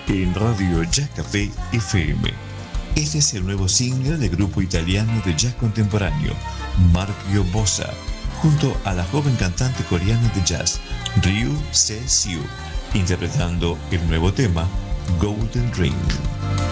en Radio Jazz Café FM. Este es el nuevo single del grupo italiano de jazz contemporáneo, Marchio Bossa, junto a la joven cantante coreana de jazz, Ryu Se-siew, interpretando el nuevo tema, Golden Ring.